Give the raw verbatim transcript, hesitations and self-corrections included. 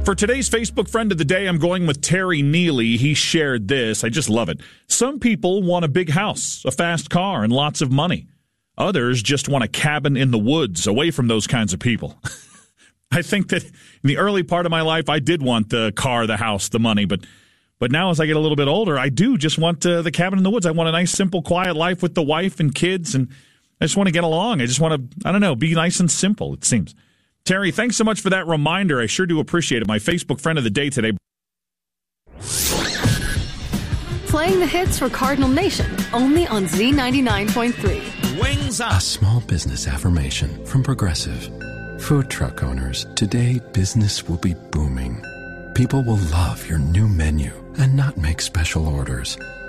For today's Facebook friend of the day, I'm going with Terry Neely. He shared this. I just love it. Some people want a big house, a fast car, and lots of money. Others just want a cabin in the woods, away from those kinds of people. I think that in the early part of my life, I did want the car, the house, the money, but but now as I get a little bit older, I do just want uh, the cabin in the woods. I want a nice, simple, quiet life with the wife and kids, and I just want to get along. I just want to, I don't know, be nice and simple, it seems. Terry, thanks so much for that reminder. I sure do appreciate it. My Facebook friend of the day today. Playing the hits for Cardinal Nation, only on Z ninety-nine point three. Wings Up. A small business affirmation from Progressive. Food truck owners, today business will be booming. People will love your new menu and not make special orders.